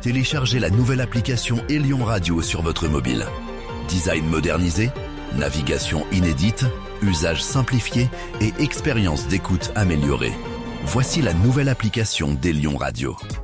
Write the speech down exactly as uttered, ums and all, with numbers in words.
téléchargez la nouvelle application Elion Radio sur votre mobile. Design modernisé, navigation inédite, usage simplifié et expérience d'écoute améliorée. Voici la nouvelle application d'Elion Radio.